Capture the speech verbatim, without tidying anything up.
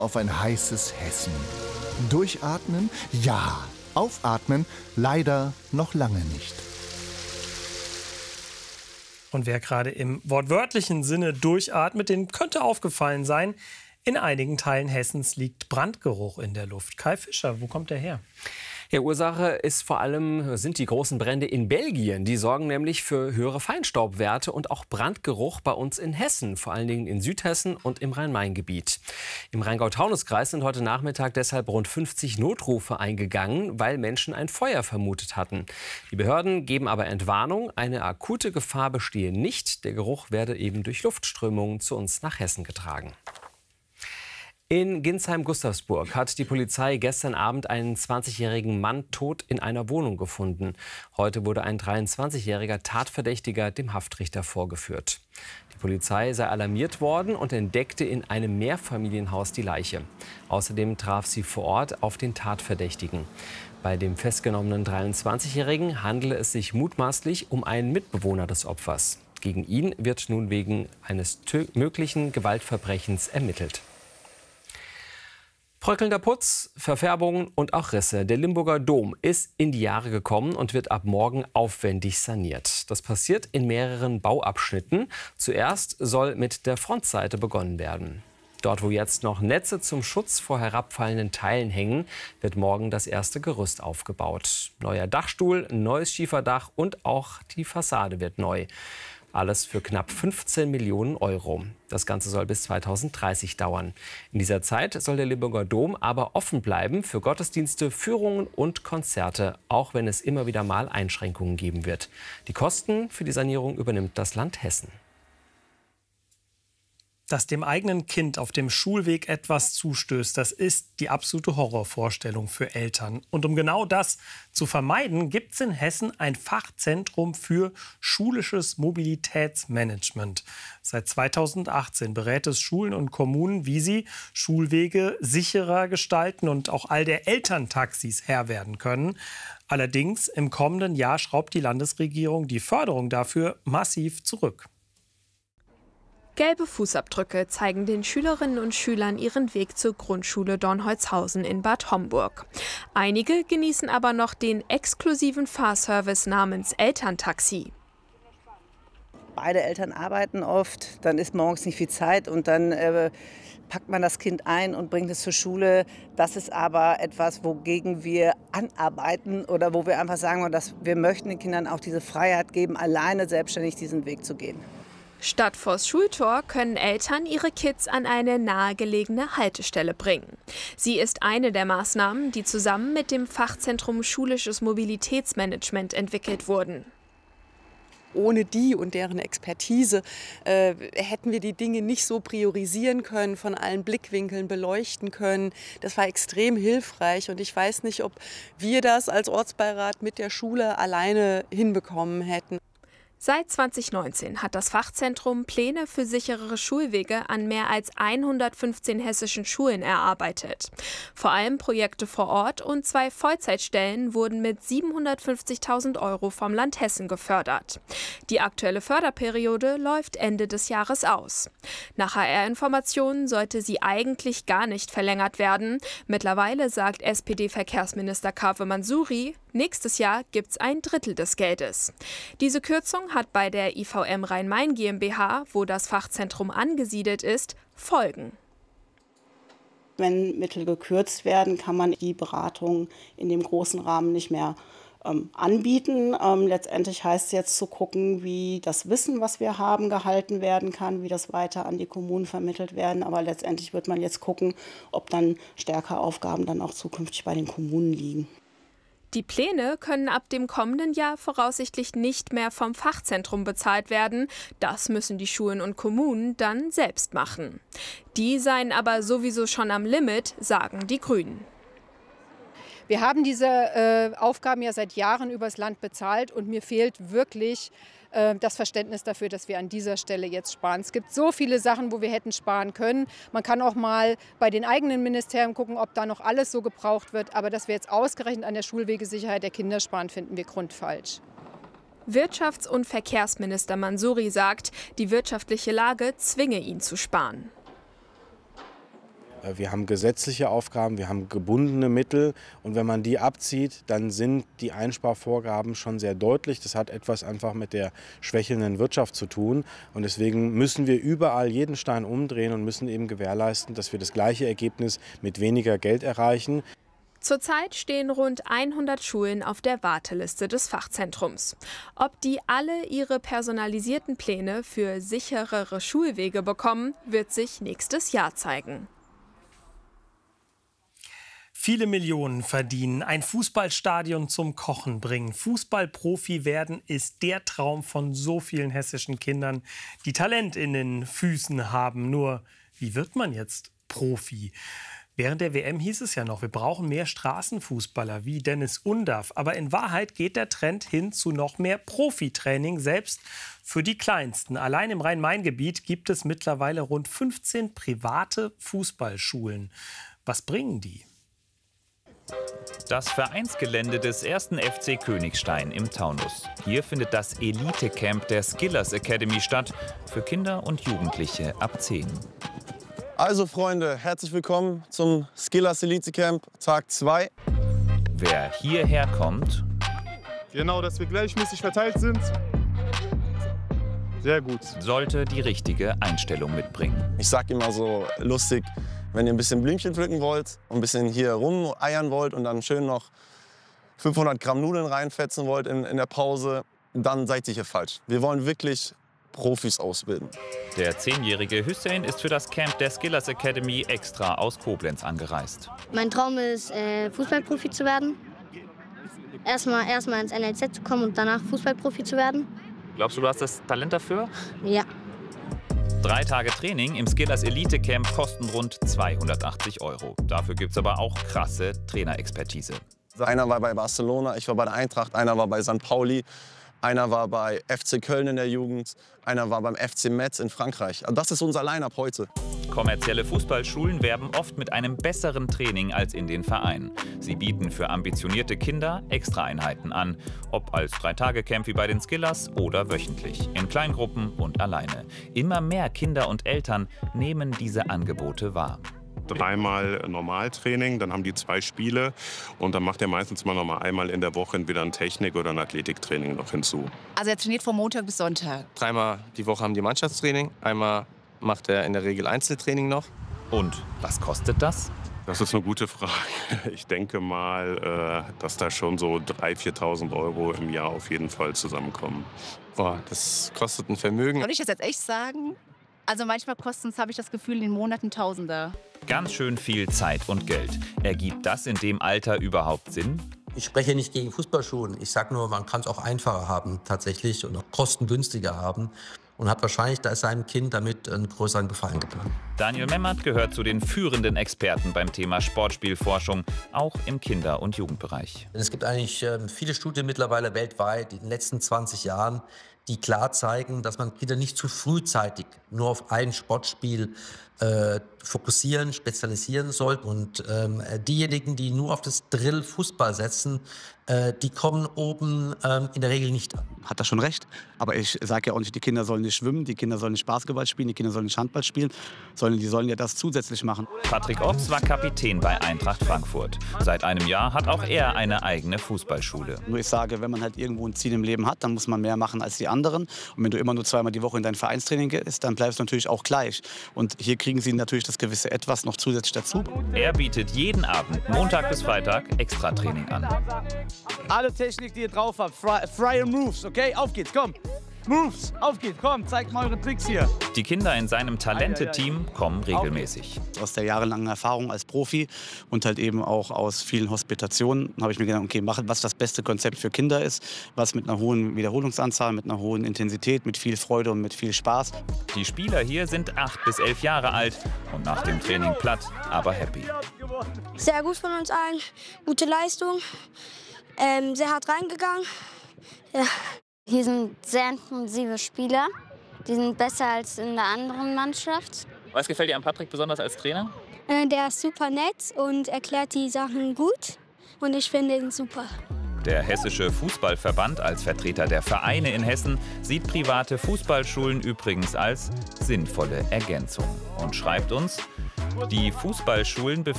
Auf ein heißes Hessen. Durchatmen? Ja. Aufatmen? Leider noch lange nicht. Und wer gerade im wortwörtlichen Sinne durchatmet, dem könnte aufgefallen sein, in einigen Teilen Hessens liegt Brandgeruch in der Luft. Kai Fischer, wo kommt der her? Ja, Ursache ist vor allem, sind die großen Brände in Belgien. Die sorgen nämlich für höhere Feinstaubwerte und auch Brandgeruch bei uns in Hessen, vor allen Dingen in Südhessen und im Rhein-Main-Gebiet. Im Rheingau-Taunus-Kreis sind heute Nachmittag deshalb rund fünfzig Notrufe eingegangen, weil Menschen ein Feuer vermutet hatten. Die Behörden geben aber Entwarnung, eine akute Gefahr bestehe nicht. Der Geruch werde eben durch Luftströmungen zu uns nach Hessen getragen. In Ginsheim-Gustavsburg hat die Polizei gestern Abend einen zwanzigjährigen Mann tot in einer Wohnung gefunden. Heute wurde ein dreiundzwanzigjähriger Tatverdächtiger dem Haftrichter vorgeführt. Die Polizei sei alarmiert worden und entdeckte in einem Mehrfamilienhaus die Leiche. Außerdem traf sie vor Ort auf den Tatverdächtigen. Bei dem festgenommenen dreiundzwanzigjährigen handele es sich mutmaßlich um einen Mitbewohner des Opfers. Gegen ihn wird nun wegen eines möglichen Gewaltverbrechens ermittelt. Bröckelnder Putz, Verfärbungen und auch Risse. Der Limburger Dom ist in die Jahre gekommen und wird ab morgen aufwendig saniert. Das passiert in mehreren Bauabschnitten. Zuerst soll mit der Frontseite begonnen werden. Dort, wo jetzt noch Netze zum Schutz vor herabfallenden Teilen hängen, wird morgen das erste Gerüst aufgebaut. Neuer Dachstuhl, neues Schieferdach und auch die Fassade wird neu. Alles für knapp fünfzehn Millionen Euro. Das Ganze soll bis zweitausenddreißig dauern. In dieser Zeit soll der Limburger Dom aber offen bleiben für Gottesdienste, Führungen und Konzerte, auch wenn es immer wieder mal Einschränkungen geben wird. Die Kosten für die Sanierung übernimmt das Land Hessen. Dass dem eigenen Kind auf dem Schulweg etwas zustößt, das ist die absolute Horrorvorstellung für Eltern. Und um genau das zu vermeiden, gibt es in Hessen ein Fachzentrum für schulisches Mobilitätsmanagement. Seit zweitausendachtzehn berät es Schulen und Kommunen, wie sie Schulwege sicherer gestalten und auch all der Elterntaxis Herr werden können. Allerdings im kommenden Jahr schraubt die Landesregierung die Förderung dafür massiv zurück. Gelbe Fußabdrücke zeigen den Schülerinnen und Schülern ihren Weg zur Grundschule Dornholzhausen in Bad Homburg. Einige genießen aber noch den exklusiven Fahrservice namens Elterntaxi. Beide Eltern arbeiten oft, dann ist morgens nicht viel Zeit und dann äh, packt man das Kind ein und bringt es zur Schule. Das ist aber etwas, wogegen wir anarbeiten oder wo wir einfach sagen, dass wir möchten den Kindern auch diese Freiheit geben, alleine selbstständig diesen Weg zu gehen. Statt vors Schultor können Eltern ihre Kids an eine nahegelegene Haltestelle bringen. Sie ist eine der Maßnahmen, die zusammen mit dem Fachzentrum Schulisches Mobilitätsmanagement entwickelt wurden. Ohne die und deren Expertise äh, hätten wir die Dinge nicht so priorisieren können, von allen Blickwinkeln beleuchten können. Das war extrem hilfreich und ich weiß nicht, ob wir das als Ortsbeirat mit der Schule alleine hinbekommen hätten. Seit zweitausendneunzehn hat das Fachzentrum Pläne für sicherere Schulwege an mehr als hundertfünfzehn hessischen Schulen erarbeitet. Vor allem Projekte vor Ort und zwei Vollzeitstellen wurden mit siebenhundertfünfzigtausend Euro vom Land Hessen gefördert. Die aktuelle Förderperiode läuft Ende des Jahres aus. Nach H R-Informationen sollte sie eigentlich gar nicht verlängert werden. Mittlerweile sagt S P D-Verkehrsminister Kaveh Mansuri, nächstes Jahr gibt's ein Drittel des Geldes. Diese Kürzung hat bei der I V M Rhein-Main GmbH, wo das Fachzentrum angesiedelt ist, Folgen. Wenn Mittel gekürzt werden, kann man die Beratung in dem großen Rahmen nicht mehr ähm, anbieten. Ähm, letztendlich heißt es jetzt zu gucken, wie das Wissen, was wir haben, gehalten werden kann, wie das weiter an die Kommunen vermittelt werden. Aber letztendlich wird man jetzt gucken, ob dann stärker Aufgaben dann auch zukünftig bei den Kommunen liegen. Die Pläne können ab dem kommenden Jahr voraussichtlich nicht mehr vom Fachzentrum bezahlt werden. Das müssen die Schulen und Kommunen dann selbst machen. Die seien aber sowieso schon am Limit, sagen die Grünen. Wir haben diese äh, Aufgaben ja seit Jahren übers Land bezahlt und mir fehlt wirklich äh, das Verständnis dafür, dass wir an dieser Stelle jetzt sparen. Es gibt so viele Sachen, wo wir hätten sparen können. Man kann auch mal bei den eigenen Ministerien gucken, ob da noch alles so gebraucht wird. Aber dass wir jetzt ausgerechnet an der Schulwegesicherheit der Kinder sparen, finden wir grundfalsch. Wirtschafts- und Verkehrsminister Mansuri sagt, die wirtschaftliche Lage zwinge ihn zu sparen. Wir haben gesetzliche Aufgaben, wir haben gebundene Mittel und wenn man die abzieht, dann sind die Einsparvorgaben schon sehr deutlich. Das hat etwas einfach mit der schwächelnden Wirtschaft zu tun und deswegen müssen wir überall jeden Stein umdrehen und müssen eben gewährleisten, dass wir das gleiche Ergebnis mit weniger Geld erreichen. Zurzeit stehen rund hundert Schulen auf der Warteliste des Fachzentrums. Ob die alle ihre personalisierten Pläne für sicherere Schulwege bekommen, wird sich nächstes Jahr zeigen. Viele Millionen verdienen, ein Fußballstadion zum Kochen bringen. Fußballprofi werden ist der Traum von so vielen hessischen Kindern, die Talent in den Füßen haben. Nur, wie wird man jetzt Profi? Während der W M hieß es ja noch, wir brauchen mehr Straßenfußballer wie Dennis Undaff. Aber in Wahrheit geht der Trend hin zu noch mehr Profitraining, selbst für die Kleinsten. Allein im Rhein-Main-Gebiet gibt es mittlerweile rund fünfzehn private Fußballschulen. Was bringen die? Das Vereinsgelände des ersten F C Königstein im Taunus. Hier findet das Elite-Camp der Skillers Academy statt, für Kinder und Jugendliche ab zehn. Also Freunde, herzlich willkommen zum Skillers Elite Camp Tag zwei. Wer hierher kommt, genau, dass wir gleichmäßig verteilt sind. Sehr gut. Sollte die richtige Einstellung mitbringen. Ich sag immer so lustig, wenn ihr ein bisschen Blümchen pflücken wollt, ein bisschen hier rumeiern wollt und dann schön noch fünfhundert Gramm Nudeln reinfetzen wollt in, in der Pause, dann seid ihr hier falsch. Wir wollen wirklich Profis ausbilden. Der zehnjährige Hussein ist für das Camp der Skillers Academy extra aus Koblenz angereist. Mein Traum ist, äh, Fußballprofi zu werden. Erstmal erstmal ins N L Z zu kommen und danach Fußballprofi zu werden. Glaubst du, du hast das Talent dafür? Ja. Drei Tage Training im Skillers Elite Camp kosten rund zweihundertachtzig Euro. Dafür gibt es aber auch krasse Trainerexpertise. Einer war bei Barcelona, ich war bei der Eintracht, einer war bei Sankt Pauli. Einer war bei F C Köln in der Jugend, einer war beim F C Metz in Frankreich. Das ist unser Line-Up heute. Kommerzielle Fußballschulen werben oft mit einem besseren Training als in den Vereinen. Sie bieten für ambitionierte Kinder Extraeinheiten an, ob als Drei-Tage-Camp wie bei den Skillers oder wöchentlich, in Kleingruppen und alleine. Immer mehr Kinder und Eltern nehmen diese Angebote wahr. Dreimal Normaltraining, dann haben die zwei Spiele und dann macht er meistens mal noch mal einmal in der Woche entweder ein Technik- oder ein Athletiktraining noch hinzu. Also er trainiert von Montag bis Sonntag. Dreimal die Woche haben die Mannschaftstraining, einmal macht er in der Regel Einzeltraining noch. Und was kostet das? Das ist eine gute Frage. Ich denke mal, dass da schon so dreitausend, viertausend Euro im Jahr auf jeden Fall zusammenkommen. Boah, das kostet ein Vermögen. Soll ich das jetzt echt sagen? Also manchmal kosten es, habe ich das Gefühl, in den Monaten Tausender. Ganz schön viel Zeit und Geld. Ergibt das in dem Alter überhaupt Sinn? Ich spreche nicht gegen Fußballschulen. Ich sage nur, man kann es auch einfacher haben tatsächlich und auch kostengünstiger haben. Und hat wahrscheinlich da seinem Kind damit einen größeren Gefallen getan. Daniel Memmert gehört zu den führenden Experten beim Thema Sportspielforschung, auch im Kinder- und Jugendbereich. Es gibt eigentlich viele Studien mittlerweile weltweit in den letzten zwanzig Jahren, die klar zeigen, dass man Kinder nicht zu frühzeitig nur auf ein Sportspiel äh, fokussieren, spezialisieren sollte. Und ähm, diejenigen, die nur auf das Drill Fußball setzen, äh, die kommen oben ähm, in der Regel nicht an. Hat er schon recht, aber ich sage ja auch nicht, die Kinder sollen nicht schwimmen, die Kinder sollen nicht Basketball spielen, die Kinder sollen nicht Handball spielen, sondern die sollen ja das zusätzlich machen. Patrick Ochs war Kapitän bei Eintracht Frankfurt. Seit einem Jahr hat auch er eine eigene Fußballschule. Nur ich sage, wenn man halt irgendwo ein Ziel im Leben hat, dann muss man mehr machen als die anderen. Und wenn du immer nur zweimal die Woche in dein Vereinstraining gehst, dann bleibst du natürlich auch gleich. Und hier kriegen sie natürlich das gewisse Etwas noch zusätzlich dazu. Er bietet jeden Abend, Montag bis Freitag, Extratraining an. Alle Technik, die ihr drauf habt, Fry, Fry Moves, okay? Auf geht's, komm! Moves, auf geht's, komm, zeigt mal eure Tricks hier. Die Kinder in seinem Talente-Team kommen regelmäßig. Aus der jahrelangen Erfahrung als Profi und halt eben auch aus vielen Hospitationen habe ich mir gedacht, okay, machen, was das beste Konzept für Kinder ist, was mit einer hohen Wiederholungsanzahl, mit einer hohen Intensität, mit viel Freude und mit viel Spaß. Die Spieler hier sind acht bis elf Jahre alt und nach dem Training platt, aber happy. Sehr gut von uns allen, gute Leistung, ähm, sehr hart reingegangen. Ja. Hier sind sehr intensive Spieler. Die sind besser als in der anderen Mannschaft. Was gefällt dir an Patrick besonders als Trainer? Äh, der ist super nett und erklärt die Sachen gut. Und ich finde ihn super. Der Hessische Fußballverband als Vertreter der Vereine in Hessen sieht private Fußballschulen übrigens als sinnvolle Ergänzung und schreibt uns: Die Fußballschulen befinden